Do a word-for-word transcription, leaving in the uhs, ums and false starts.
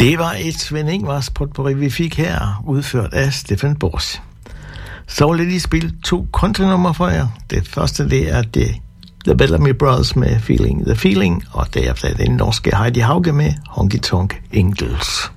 Det var et Svend Ingvars potpourri, vi fik her, udført af Stefan Borsch. Så vil jeg lige spille to countrynummer for jer. Det første, det er det The Bellamy Brothers med Feeling the Feeling, og derefter er det den norske Heidi Hauge med Honky Tonk Angels.